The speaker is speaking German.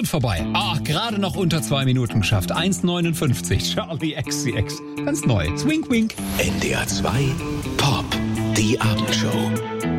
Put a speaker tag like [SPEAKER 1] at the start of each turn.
[SPEAKER 1] und vorbei. Gerade noch unter 2 Minuten geschafft. 1,59. Charlie XCX. Ganz neu. Swing, wink.
[SPEAKER 2] NDR 2 Pop. Die Abendshow.